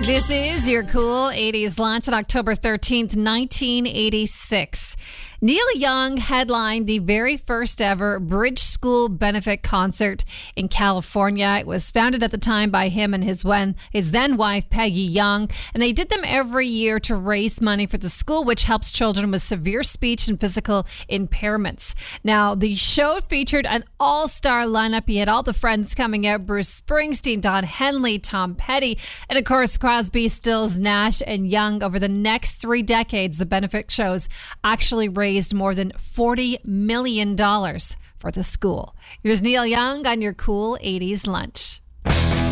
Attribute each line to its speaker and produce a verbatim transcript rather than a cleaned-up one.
Speaker 1: This is your cool eighties lunch on October thirteenth, nineteen eighty-six. Neil Young headlined the very first ever Bridge School benefit concert in California. It was founded at the time by him and his when, his then wife, Peggy Young. And they did them every year to raise money for the school, which helps children with severe speech and physical impairments. Now, the show featured an all-star lineup. You had all the friends coming out: Bruce Springsteen, Don Henley, Tom Petty, and of course, Crosby, Stills, Nash, and Young. Over the next three decades, the benefit shows actually raised more than forty million dollars for the school. Here's Neil Young on your cool eighties lunch.